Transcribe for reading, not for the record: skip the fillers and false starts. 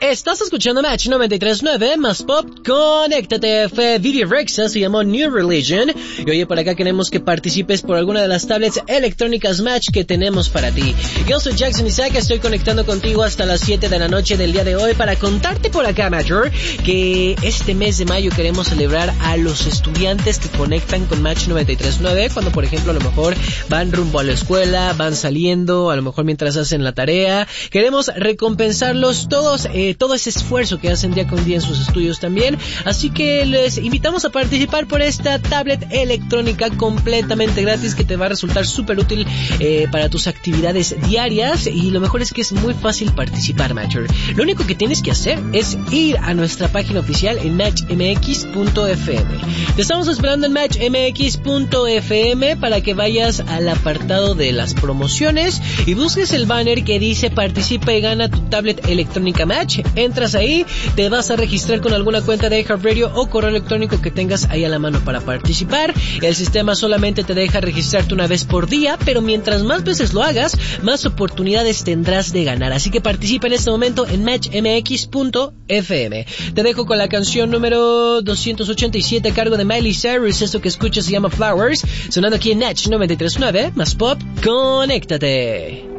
Estás escuchando Match 93.9 más Pop. Conéctate. Fue Vivi Rexa, se llamó New Religion. Y oye, por acá queremos que participes por alguna de las tablets electrónicas Match que tenemos para ti. Yo soy Jackson Isaac, estoy conectando contigo hasta las 7 de la noche del día de hoy para contarte por acá, Matcher, que este mes de mayo queremos celebrar a los estudiantes que conectan con Match 93.9 cuando, por ejemplo, a lo mejor van rumbo a la escuela, van saliendo, a lo mejor mientras hacen la tarea. Queremos recompensarlos todos, todo ese esfuerzo que hacen día con día en sus estudios también. Así que les invitamos a participar por esta tablet electrónica completamente gratis que te va a resultar súper útil para tus actividades diarias. Y lo mejor es que es muy fácil participar, Matcher. Lo único que tienes que hacer es ir a nuestra página oficial en matchmx.fm. Te estamos esperando en matchmx.fm para que vayas al apartado de las promociones y busques el banner que dice participa y gana tu tablet electrónica Match. Entras ahí, te vas a registrar con alguna cuenta de iHeartRadio o correo electrónico que tengas ahí a la mano para participar. El sistema solamente te deja registrarte una vez por día, pero mientras más veces lo hagas, más oportunidades tendrás de ganar. Así que participa en este momento en matchmx.fm. Te dejo con la canción número 287 a cargo de Miley Cyrus. Esto que escuchas se llama Flowers, sonando aquí en Match 93.9 más Pop. Conéctate.